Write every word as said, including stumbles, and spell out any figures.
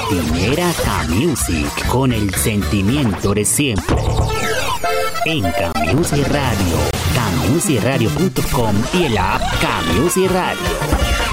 Matinera K-Music, con el sentimiento de siempre. En K-Music Radio, K music radio punto com y el app K-Music Radio.